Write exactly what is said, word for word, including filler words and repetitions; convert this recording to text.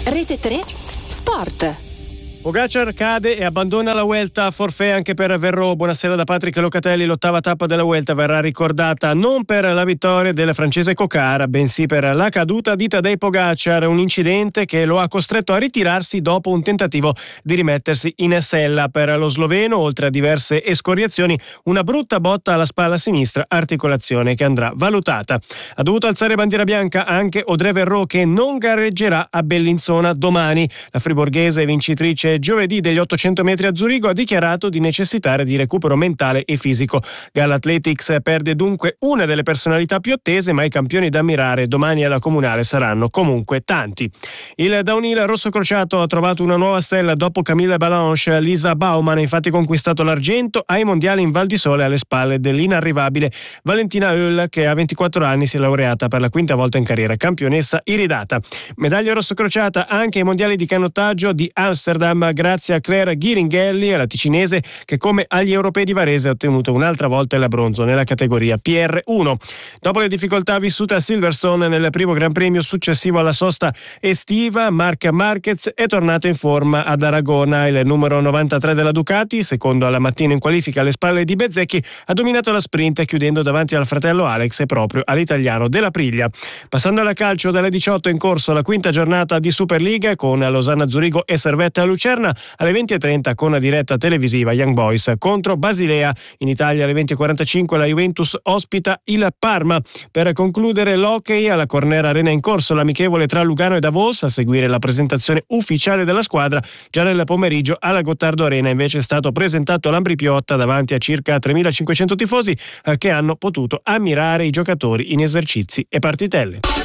Rete tre Sport. Pogacar cade e abbandona la Vuelta, forfait anche per Verreau. Buonasera da Patrick Locatelli. L'ottava tappa della Vuelta verrà ricordata non per la vittoria del francese Cocara, bensì per la caduta di Tadej Pogacar, un incidente che lo ha costretto a ritirarsi dopo un tentativo di rimettersi in sella. Per lo sloveno, oltre a diverse escoriazioni, una brutta botta alla spalla sinistra, articolazione che andrà valutata. Ha dovuto alzare bandiera bianca anche Audrey Verreau, che non gareggerà a Bellinzona domani. La friburghese, vincitrice giovedì degli ottocento metri a Zurigo, ha dichiarato di necessitare di recupero mentale e fisico. Gala Athletics perde dunque una delle personalità più attese, ma i campioni da ammirare domani alla Comunale saranno comunque tanti. Il downhill rosso crociato ha trovato una nuova stella dopo Camille Balanche. Lisa Baumann ha infatti conquistato l'argento ai mondiali in Val di Sole alle spalle dell'inarrivabile Valentina Höll, che a ventiquattro anni si è laureata per la quinta volta in carriera, campionessa iridata. Medaglia rosso crociata anche ai mondiali di canottaggio di Amsterdam, grazie a Claire Ghiringhelli, la ticinese, che come agli europei di Varese ha ottenuto un'altra volta il bronzo nella categoria P R uno. Dopo le difficoltà vissute a Silverstone nel primo Gran Premio successivo alla sosta estiva, Marc Marquez è tornato in forma ad Aragona. Il numero novantatré della Ducati, secondo alla mattina in qualifica alle spalle di Bezzecchi, ha dominato la sprint chiudendo davanti al fratello Alex e proprio all'italiano Della Priglia. Passando alla calcio, dalle diciotto in corso la quinta giornata di Superliga con Losanna Zurigo e Servette a Lucerna. Alle venti e trenta con la diretta televisiva Young Boys contro Basilea. In Italia alle venti e quarantacinque la Juventus ospita il Parma. Per concludere l'hockey, alla Corner Arena in corso l'amichevole tra Lugano e Davos. A seguire la presentazione ufficiale della squadra. Già nel pomeriggio alla Gottardo Arena invece è stato presentato l'Ambri Piotta davanti a circa tremilacinquecento tifosi eh, che hanno potuto ammirare i giocatori in esercizi e partitelle.